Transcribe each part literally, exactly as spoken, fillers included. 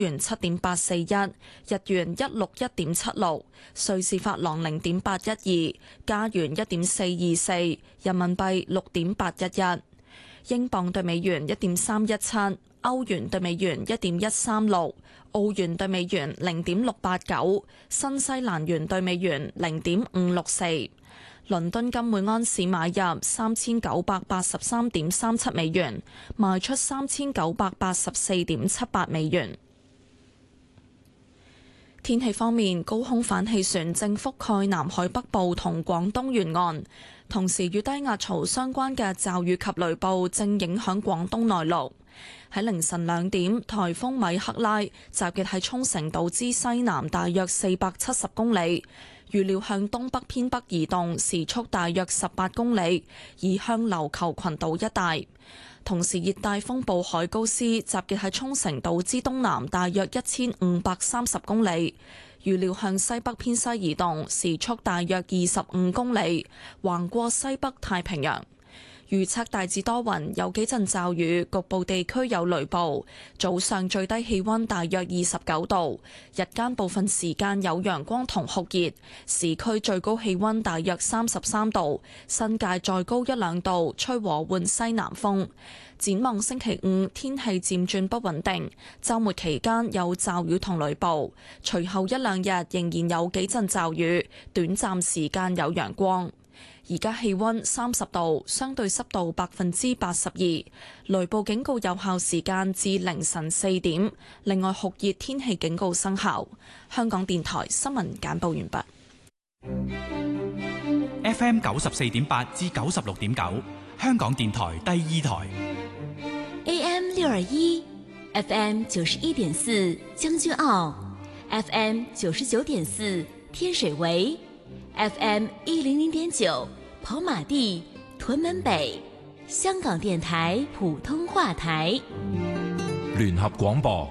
元七點八四一，日元一六一點七六，瑞士法郎零點八一二，加元一點四二四，人民幣六點八一一，英鎊對美元一點三一七，歐元對美元一點一三六，澳元對美元零點六八九，新西蘭元對美元零點五六四。倫敦金每安士買入三千九百八十三點三七美元，賣出三千九百八十四點七八美元。天氣方面，高空反氣旋正覆蓋南海北部同廣東沿岸，同時與低壓槽相關嘅驟雨及雷暴正影響廣東內陸。喺凌晨兩點，颱風米克拉集結喺沖繩島之西南大約四百七十公里，預料向東北偏北移動，時速大約十八公里，移向琉球群島一帶。同時，熱帶風暴海高斯集結喺沖繩島之東南大約一千五百三十公里，預料向西北偏西移動，時速大約二十五公里，橫過西北太平洋。預測大致多雲，有幾陣驟雨，局部地區有雷暴。早上最低氣溫大約二十九度，日間部分時間有陽光同酷熱，市區最高氣溫大約三十三度，新界再高一兩度，吹和緩西南風。展望星期五，天氣漸轉不穩定，週末期間有驟雨同雷暴，隨後一兩日仍然有幾陣驟雨，短暫時間有陽光。而家氣溫三十度，相對濕度百分之八十二，雷暴警告有效時間至凌晨四點。另外，酷熱天氣警告生效。香港電台新聞簡報完畢。 F M 九十四點八至九十六點九，香港電台第二台。 A M 六二一，F M 九十一點四將軍澳 ，F M 九十九點四天水圍。F M 一零零點九跑馬地、屯門北，香港電台普通話台。 聯合廣播。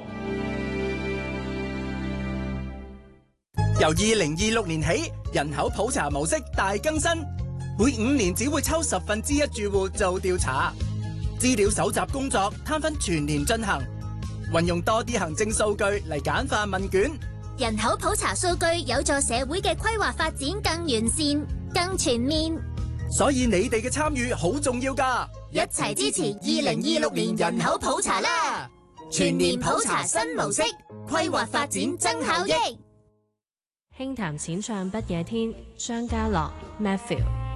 由二零二六年起，人口普查模式大更新，每五年只會抽十分之一住戶做調查，資料搜集工作攤分全年進行，運用多啲行政數據嚟簡化問卷。 人口普查數據有助社會嘅規劃發展更完善、更全面， 所以你哋嘅參與好重要㗎， 一齊支持二零二六年人口普查啦！全年普查新模式，規劃發展增效益。 輕談淺唱不夜天，張家樂 Matthew。